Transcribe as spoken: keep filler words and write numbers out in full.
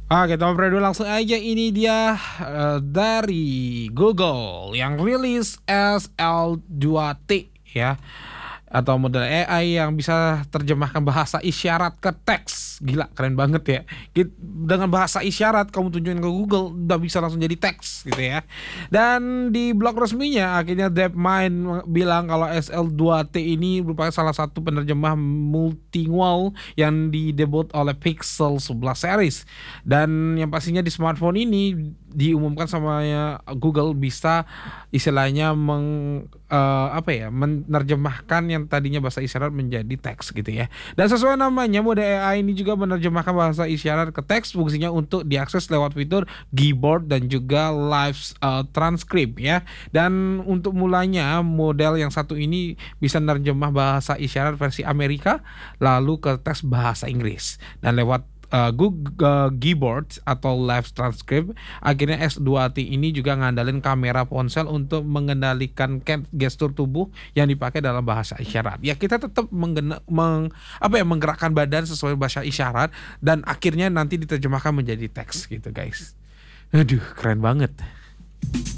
Oke, kita ngobrol dulu langsung aja. Ini dia eh, dari Google yang rilis S L dua T ya, atau model A I yang bisa terjemahkan bahasa isyarat ke teks. Gila, keren banget ya. Git- Dengan bahasa isyarat kamu tunjukin ke Google udah bisa langsung jadi teks gitu ya. Dan di blog resminya akhirnya DeepMind bilang kalau S L dua T ini merupakan salah satu penerjemah multilingual yang didebut oleh Pixel sebelas series. Dan yang pastinya di smartphone ini diumumkan sama ya, Google bisa istilahnya meng eh, apa ya menerjemahkan yang tadinya bahasa isyarat menjadi teks gitu ya. Dan sesuai namanya, mode A I ini juga menerjemahkan bahasa isyarat ke teks, fungsinya untuk diakses lewat fitur keyboard dan juga live eh, transcript ya. Dan untuk mulanya model yang satu ini bisa menerjemah bahasa isyarat versi Amerika lalu ke teks bahasa Inggris. Dan lewat uh, Google Keyboard atau Live Transcript, akhirnya S dua T ini juga ngandalin kamera ponsel untuk mengendalikan ke- gestur tubuh yang dipakai dalam bahasa isyarat. Ya kita tetap menggena, meng, apa ya menggerakkan badan sesuai bahasa isyarat dan akhirnya nanti diterjemahkan menjadi teks gitu guys. Aduh, keren banget.